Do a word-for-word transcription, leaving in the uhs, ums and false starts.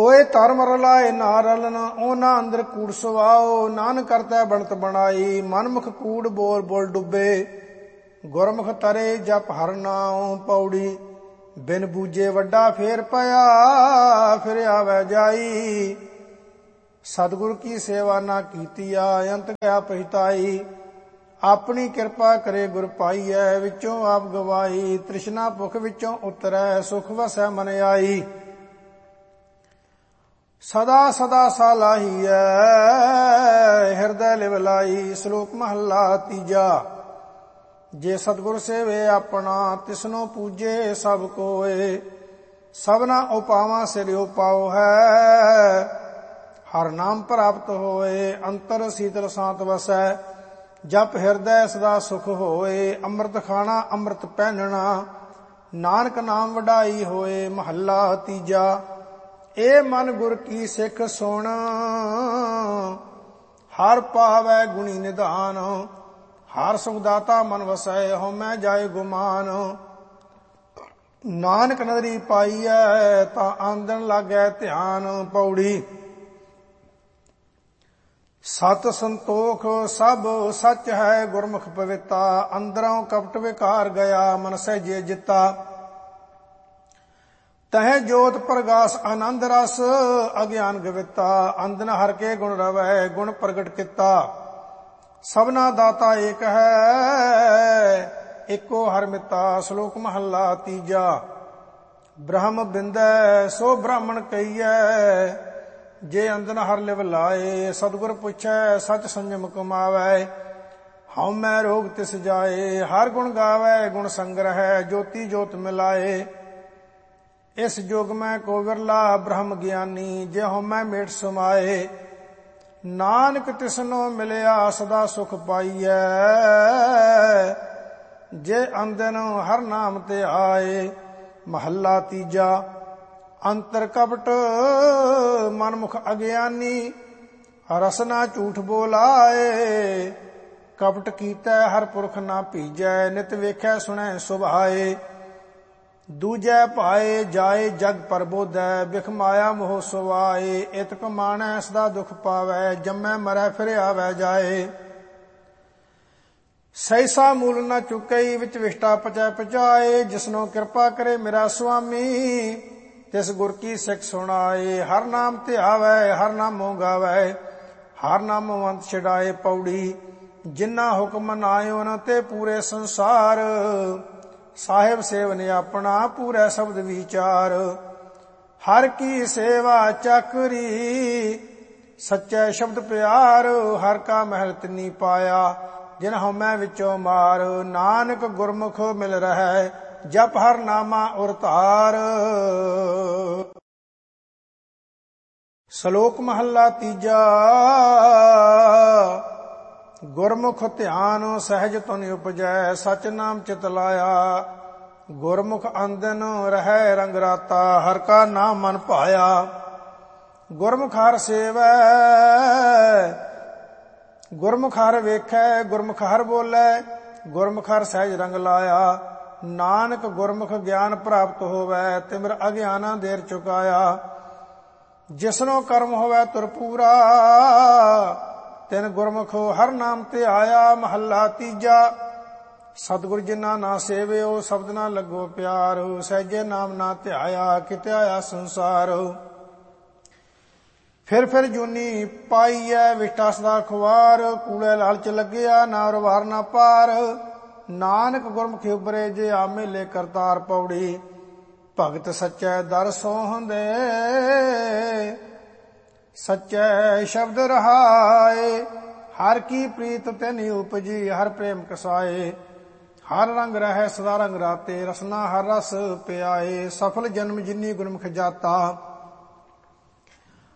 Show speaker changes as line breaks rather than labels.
ओए धर्म रलाए ना रलन, ओना अंदर कूड़ सुवाओ। नानक करतै बनत बनाई, मनमुख कूड़ बोल बोल डुबे। गुरमुख तरे जप हर नाम, पौड़ी बिन बूझे वड्डा फेर पया, फिर आवे जाई। सतगुर की सेवा ना कीतिया, अंत गया पछताई। अपनी कृपा करे गुर पाईऐ, विचों आप गवाई। तृष्णा भुख विचों उतरै, सुख वसै मन आई। सदा सदा सालाहीऐ, हिरदय लिव लाई। श्लोक महला तीजा। जे सतगुर सेवे अपना, तिसनो पूजे सब कोय। सबना उपावां सिर उपाओ है, हर नाम प्राप्त होए। अंतर शीतल शांत वसै, जप हिरदय सदा सुख होए। अमृत खाना अमृत पहनना, नानक नाम वਡਾਈ होए। महला तीजा। ए मन गुर की सिख सुन, हर पावै गुणी निधान। हर सुखदाता मन वसै, होमै जाय गुमान। नानक नदरी पाईऐ, ता आंदन लागै ध्यान। पौड़ी सत संतोख सब सच है, गुरमुख पविता। अंदरों कपट विकार गया, मन सहजे जिता। तह जोत प्रगास आनंद रस, अज्ञान गविता। अंदन हर के गुण रवै, गुण प्रगट किता। सबना दाता एक है, एको हर मिता। श्लोक महला तीजा। ब्रह्म बिंदै सो ब्राह्मण कहिए, जे अंदन हर लिव लाए। सतगुर पुछै सच संयम कमावै, हउमै रोग तिस जाए। हर गुण गावै गुण संग्रह, ज्योति ज्योत मिलाए। इस जुग में को विरला ब्रह्म ज्ञानी, जे होमै मेट समाए। नानक तिसनो मिलिया सदा सुख पाईऐ, जे अंदन हर नाम ते आए। महला तीजा। अंतर कपट मनमुख अज्ञानी, रसना झूठ बोलाए। कपट कीतै हर पुरख ना भीजै, नित वेखै सुनै सुभाए। दूजै पाए जाए जग परबोधै, बिख माया मोह सुवाए। इत कमाणै सदा दुख पावै, जम्मै मरै फिर आवै जाए। सैसा मूल न चुकई, विच विष्टा पचै पचाए। जिसनो कृपा करे मेरा स्वामी, तिस गुर की सिख सुनाए। हर नाम ध्यावै हर नामो गावै, हर नामो अंत छिड़ाए। पौड़ी जिन्ना हुक्म मनायो न, ते पूरे संसार। साहिब सेवन अपना, पूरै शब्द विचार। हर की सेवा चाकरी, सच्चे शब्द प्यार। हर का महल तिनी पाया, जिन हमै विचों मार। नानक गुरमुख मिल रहै, जप हर नामा उर धार। श्लोक महला तीजा। गुरमुख ध्यान सहज तुन उपजै, सच नाम चित लाया। गुरमुख अंदन रहै रंग राता, हर का नाम मन भाया। गुरमुख हर सेवै, गुरमुख हर वेखै। गुरमुख हर बोलै, गुरमुख हर सहज रंग लाया। नानक गुरमुख ज्ञान प्राप्त होवै, तिमिर अज्ञाना देर चुकाया। जिसनो कर्म होवै तुर पूरा, तिन गुरमुख हर नाम ते आया। महला तीजा। सतगुर जिन्ना ना सेवियो, शब्द ना लगो प्यार। सहजे नाम ना ध्याया, किते आया संसार। फिर फिर जूनी पाईऐ, विष्टा सदा खुआर। कूड़े लालच लगिया, ना उरवार ना पार। नानक गुरमुख उबरे, जे आ मेले करतार। पौड़ी भगत सच्चै दर सोहंदे, सच्चै शब्द रहाए। हर की प्रीत तिन्हि उपजी, हर प्रेम कसाए। हर रंग रहै सदा रंग राते, रसना हर रस प्याए। सफल जन्म जिन्नी गुरमुख जाता,